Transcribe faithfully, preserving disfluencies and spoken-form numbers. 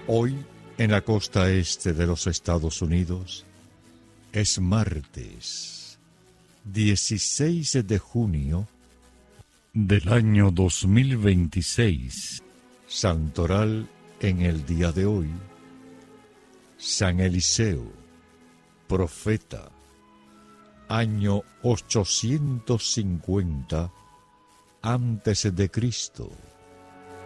Hoy, en la costa este de los Estados Unidos, es martes dieciséis de junio del año dos mil veintiséis. Santoral en el día de hoy: San Eliseo, profeta, año ochocientos cincuenta antes de Cristo.